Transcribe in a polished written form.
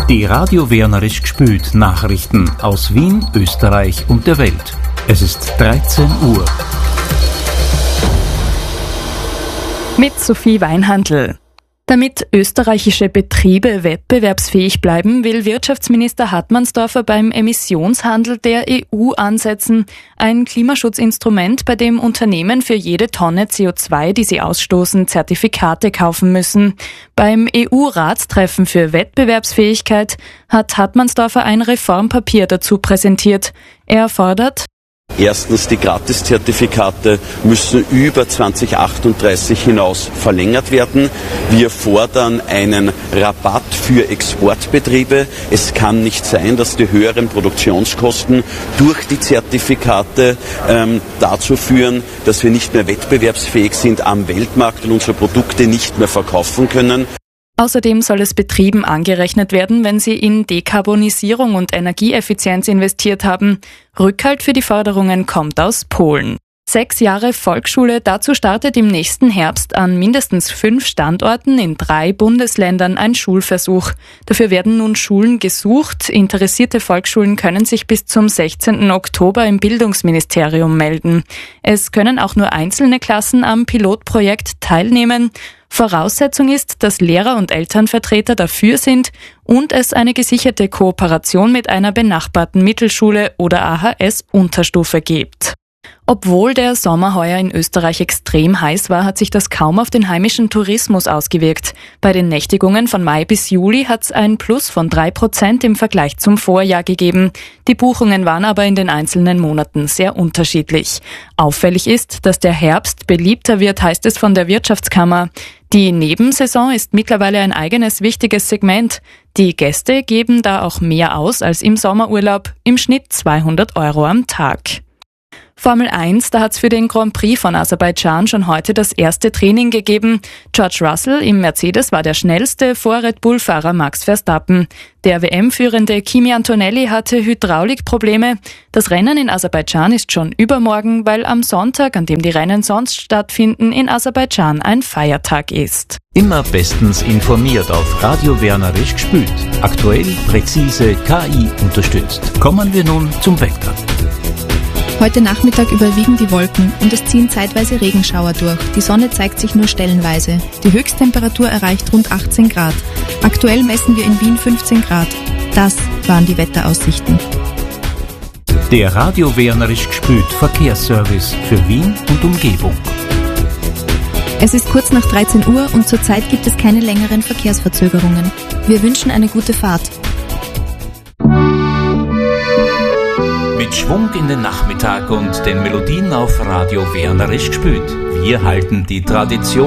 Die Radio Wienerisch gspült Nachrichten aus Wien, Österreich und der Welt. Es ist 13 Uhr. Mit Sophie Weinhandl. Damit österreichische Betriebe wettbewerbsfähig bleiben, will Wirtschaftsminister Hartmannsdorfer beim Emissionshandel der EU ansetzen. Ein Klimaschutzinstrument, bei dem Unternehmen für jede Tonne CO2, die sie ausstoßen, Zertifikate kaufen müssen. Beim EU-Ratstreffen für Wettbewerbsfähigkeit hat Hartmannsdorfer ein Reformpapier dazu präsentiert. Er fordert: Erstens, die Gratiszertifikate müssen über 2038 hinaus verlängert werden. Wir fordern einen Rabatt für Exportbetriebe. Es kann nicht sein, dass die höheren Produktionskosten durch die Zertifikate dazu führen, dass wir nicht mehr wettbewerbsfähig sind am Weltmarkt und unsere Produkte nicht mehr verkaufen können. Außerdem soll es Betrieben angerechnet werden, wenn sie in Dekarbonisierung und Energieeffizienz investiert haben. Rückhalt für die Forderungen kommt aus Polen. 6 Jahre Volksschule, dazu startet im nächsten Herbst an mindestens 5 Standorten in 3 Bundesländern ein Schulversuch. Dafür werden nun Schulen gesucht. Interessierte Volksschulen können sich bis zum 16. Oktober im Bildungsministerium melden. Es können auch nur einzelne Klassen am Pilotprojekt teilnehmen. Voraussetzung ist, dass Lehrer und Elternvertreter dafür sind und es eine gesicherte Kooperation mit einer benachbarten Mittelschule oder AHS-Unterstufe gibt. Obwohl der Sommer heuer in Österreich extrem heiß war, hat sich das kaum auf den heimischen Tourismus ausgewirkt. Bei den Nächtigungen von Mai bis Juli hat es ein Plus von 3% im Vergleich zum Vorjahr gegeben. Die Buchungen waren aber in den einzelnen Monaten sehr unterschiedlich. Auffällig ist, dass der Herbst beliebter wird, heißt es von der Wirtschaftskammer. Die Nebensaison ist mittlerweile ein eigenes wichtiges Segment. Die Gäste geben da auch mehr aus als im Sommerurlaub, im Schnitt 200 € am Tag. Formel 1, da hat es für den Grand Prix von Aserbaidschan schon heute das erste Training gegeben. George Russell im Mercedes war der schnellste vor Red Bull-Fahrer Max Verstappen. Der WM-führende Kimi Antonelli hatte Hydraulikprobleme. Das Rennen in Aserbaidschan ist schon übermorgen, weil am Sonntag, an dem die Rennen sonst stattfinden, in Aserbaidschan ein Feiertag ist. Immer bestens informiert auf Radio Wienerisch gspült. Aktuell, präzise, KI unterstützt. Kommen wir nun zum Wetter. Heute Nachmittag überwiegen die Wolken und es ziehen zeitweise Regenschauer durch. Die Sonne zeigt sich nur stellenweise. Die Höchsttemperatur erreicht rund 18 Grad. Aktuell messen wir in Wien 15 Grad. Das waren die Wetteraussichten. Der Radio Wienerisch gspült Verkehrsservice für Wien und Umgebung. Es ist kurz nach 13 Uhr und zurzeit gibt es keine längeren Verkehrsverzögerungen. Wir wünschen eine gute Fahrt. Mit Schwung in den Nachmittag und den Melodien auf Radio Wienerisch gspült. Wir halten die Tradition.